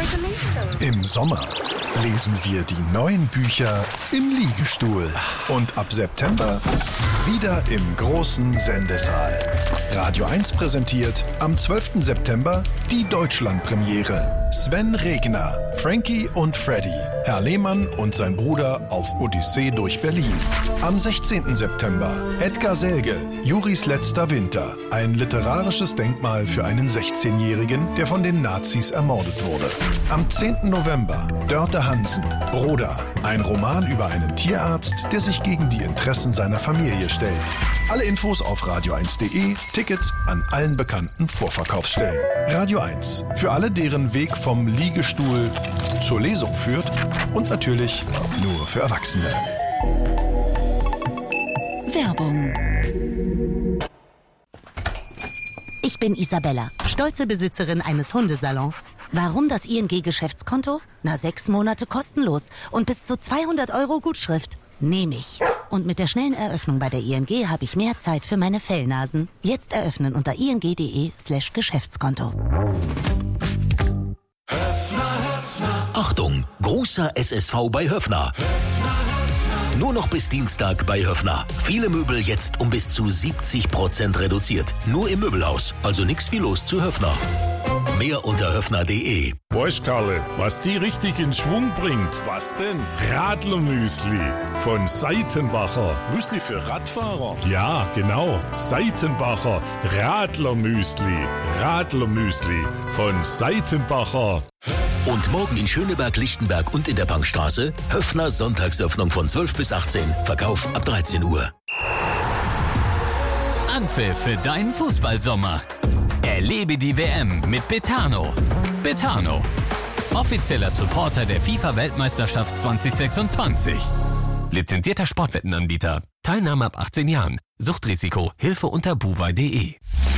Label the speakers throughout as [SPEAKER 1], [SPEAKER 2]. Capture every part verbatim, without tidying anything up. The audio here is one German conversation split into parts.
[SPEAKER 1] Im Sommer lesen wir die neuen Bücher im Liegestuhl. Und ab September wieder im großen Sendesaal. Radio eins präsentiert am zwölften September die Deutschlandpremiere. Sven Regner, Frankie und Freddy, Herr Lehmann und sein Bruder auf Odyssee durch Berlin. Am sechzehnten September Edgar Selge, Juris letzter Winter. Ein literarisches Denkmal für einen sechzehnjährigen, der von den Nazis ermordet wurde. Am zehnten November Dörte Hansen, Broda. Ein Roman über einen Tierarzt, der sich gegen die Interessen seiner Familie stellt. Alle Infos auf radio eins punkt de, Tickets an allen bekannten Vorverkaufsstellen. Radio eins, für alle, deren Weg vom Liegestuhl zur Lesung führt und natürlich nur für Erwachsene.
[SPEAKER 2] Werbung. Ich bin Isabella, stolze Besitzerin eines Hundesalons. Warum das I N G-Geschäftskonto? Na, sechs Monate kostenlos und bis zu zweihundert Euro Gutschrift. Nehme ich. Und mit der schnellen Eröffnung bei der I N G habe ich mehr Zeit für meine Fellnasen. Jetzt eröffnen unter ing.de slash Geschäftskonto.
[SPEAKER 3] Achtung, großer S S V bei Höffner. Nur noch bis Dienstag bei Höffner. Viele Möbel jetzt um bis zu siebzig Prozent reduziert. Nur im Möbelhaus, also nix wie los zu Höffner. Mehr unter höffner punkt de.
[SPEAKER 4] Weißt Karle, was die richtig in Schwung bringt? Was denn? Radlermüsli von Seitenbacher. Müsli für Radfahrer? Ja, genau. Seitenbacher Radlermüsli. Radlermüsli von Seitenbacher.
[SPEAKER 3] Und morgen in Schöneberg, Lichtenberg und in der Bankstraße Höffner Sonntagsöffnung von zwölf bis achtzehn. Verkauf ab dreizehn Uhr.
[SPEAKER 5] Anpfiff für deinen Fußballsommer. Erlebe die W M mit Betano. Betano, offizieller Supporter der FIFA-Weltmeisterschaft zwanzig sechsundzwanzig. Lizenzierter Sportwettenanbieter. Teilnahme ab achtzehn Jahren. Suchtrisiko. Hilfe unter buwei punkt de.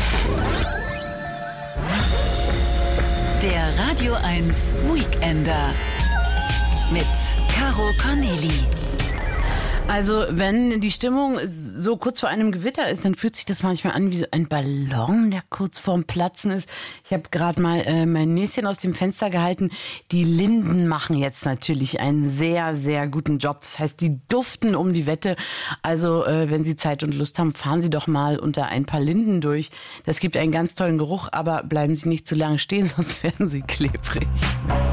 [SPEAKER 2] Der Radio eins Weekender mit Caro Corneli.
[SPEAKER 6] Also wenn die Stimmung so kurz vor einem Gewitter ist, dann fühlt sich das manchmal an wie so ein Ballon, der kurz vorm Platzen ist. Ich habe gerade mal äh, mein Näschen aus dem Fenster gehalten. Die Linden machen jetzt natürlich einen sehr, sehr guten Job. Das heißt, die duften um die Wette. Also äh, wenn Sie Zeit und Lust haben, fahren Sie doch mal unter ein paar Linden durch. Das gibt einen ganz tollen Geruch, aber bleiben Sie nicht zu lange stehen, sonst werden Sie klebrig.